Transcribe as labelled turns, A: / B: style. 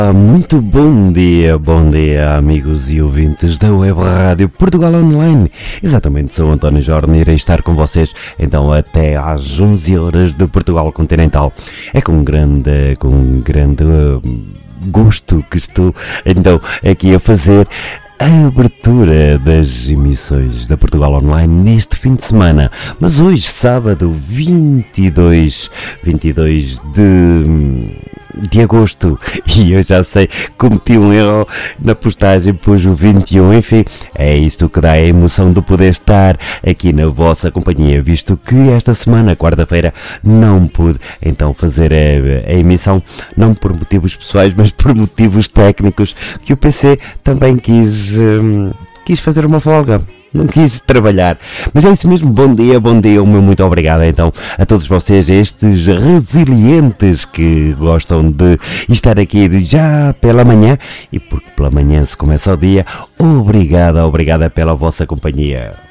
A: Muito bom dia amigos e ouvintes da Web Rádio Portugal Online. Exatamente, sou António Jorge e irei estar com vocês então até às 11 horas de Portugal Continental. É com grande gosto que estou então aqui a fazer a abertura das emissões da Portugal Online neste fim de semana. Mas hoje, sábado 22 de agosto, e eu já sei, cometi um erro na postagem, pus o 21, enfim, é isto que dá a emoção de poder estar aqui na vossa companhia, visto que esta semana, quarta-feira, não pude então fazer a emissão, não por motivos pessoais, mas por motivos técnicos, que o PC também quis fazer uma folga. Não quis trabalhar, mas é isso mesmo. Bom dia, o meu muito obrigado então a todos vocês, estes resilientes que gostam de estar aqui já pela manhã, e porque pela manhã se começa o dia. Obrigada pela vossa companhia.